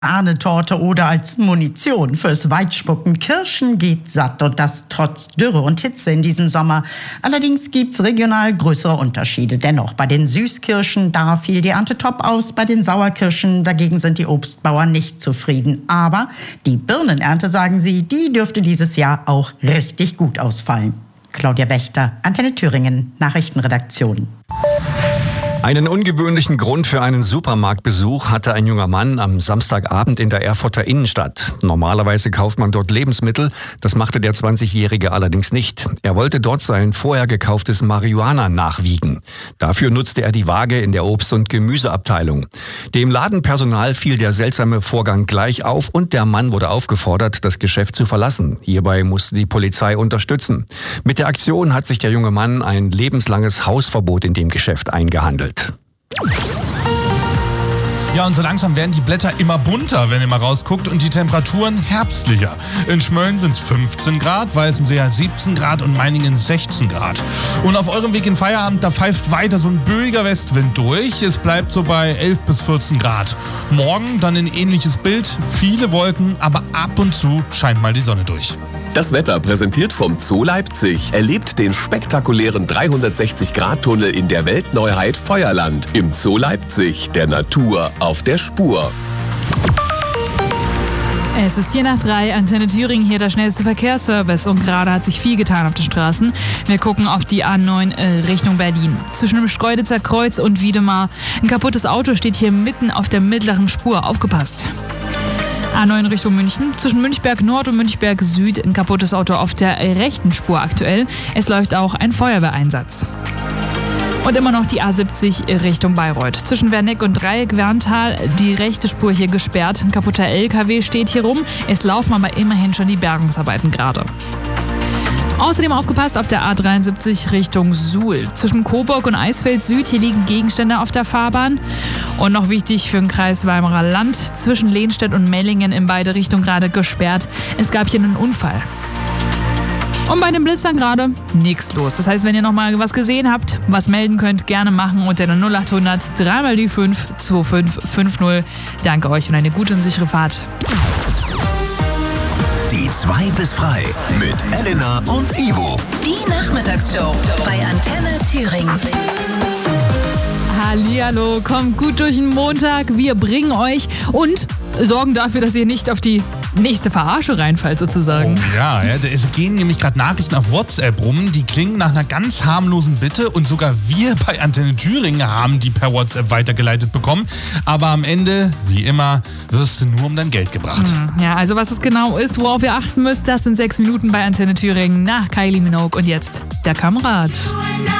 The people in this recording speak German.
Sahnetorte oder als Munition fürs Weitspucken. Kirschen geht satt und das trotz Dürre und Hitze in diesem Sommer. Allerdings gibt's regional größere Unterschiede. Dennoch, bei den Süßkirschen, da fiel die Ernte top aus. Bei den Sauerkirschen dagegen sind die Obstbauern nicht zufrieden. Aber die Birnenernte, sagen sie, die dürfte dieses Jahr auch richtig gut ausfallen. Claudia Wächter, Antenne Thüringen, Nachrichtenredaktion. Einen ungewöhnlichen Grund für einen Supermarktbesuch hatte ein junger Mann am Samstagabend in der Erfurter Innenstadt. Normalerweise kauft man dort Lebensmittel, das machte der 20-Jährige allerdings nicht. Er wollte dort sein vorher gekauftes Marihuana nachwiegen. Dafür nutzte er die Waage in der Obst- und Gemüseabteilung. Dem Ladenpersonal fiel der seltsame Vorgang gleich auf und der Mann wurde aufgefordert, das Geschäft zu verlassen. Hierbei musste die Polizei unterstützen. Mit der Aktion hat sich der junge Mann ein lebenslanges Hausverbot in dem Geschäft eingehandelt. Ja, und so langsam werden die Blätter immer bunter, wenn ihr mal rausguckt, und die Temperaturen herbstlicher. In Schmölln sind es 15 Grad, Weißensee hat 17 Grad und Meiningen 16 Grad. Und auf eurem Weg in Feierabend, da pfeift weiter so ein böiger Westwind durch. Es bleibt so bei 11 bis 14 Grad. Morgen dann ein ähnliches Bild, viele Wolken, aber ab und zu scheint mal die Sonne durch. Das Wetter präsentiert vom Zoo Leipzig. Erlebt den spektakulären 360-Grad-Tunnel in der Weltneuheit Feuerland im Zoo Leipzig, der Natur auf der Spur. Es ist 2:04, Antenne Thüringen, hier der schnellste Verkehrsservice, und gerade hat sich viel getan auf den Straßen. Wir gucken auf die A9 Richtung Berlin. Zwischen dem Schkeuditzer Kreuz und Wiedemar. Ein kaputtes Auto steht hier mitten auf der mittleren Spur. Aufgepasst. A9 Richtung München. Zwischen Münchberg Nord und Münchberg Süd ein kaputtes Auto auf der rechten Spur aktuell. Es läuft auch ein Feuerwehreinsatz. Und immer noch die A70 Richtung Bayreuth. Zwischen Werneck und Dreieck-Werntal die rechte Spur hier gesperrt. Ein kaputter LKW steht hier rum. Es laufen aber immerhin schon die Bergungsarbeiten gerade. Außerdem aufgepasst auf der A73 Richtung Suhl. Zwischen Coburg und Eisfeld Süd, hier liegen Gegenstände auf der Fahrbahn. Und noch wichtig für den Kreis Weimarer Land, zwischen Lehnstedt und Mellingen in beide Richtungen gerade gesperrt. Es gab hier einen Unfall. Und bei den Blitzern gerade nichts los. Das heißt, wenn ihr noch mal was gesehen habt, was melden könnt, gerne machen unter der 0800 3 die 5 2550. Danke euch und eine gute und sichere Fahrt. Die 2 bis frei mit Elena und Ivo. Die Nachmittagsshow bei Antenne Thüringen. Hallihallo, kommt gut durch den Montag. Wir bringen euch und sorgen dafür, dass ihr nicht auf die nächste Verarsche reinfallt sozusagen. Oh, ja, es gehen nämlich gerade Nachrichten auf WhatsApp rum, die klingen nach einer ganz harmlosen Bitte, und sogar wir bei Antenne Thüringen haben die per WhatsApp weitergeleitet bekommen. Aber am Ende, wie immer, wirst du nur um dein Geld gebracht. Ja, also was es genau ist, worauf ihr achten müsst, das sind 6 Minuten bei Antenne Thüringen nach Kylie Minogue. Und jetzt der Kamerad.